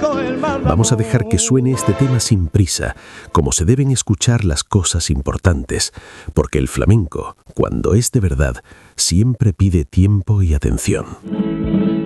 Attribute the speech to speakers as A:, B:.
A: Vamos a dejar que suene este tema sin prisa, como se deben escuchar las cosas importantes, porque el flamenco, cuando es de verdad, siempre pide tiempo y atención.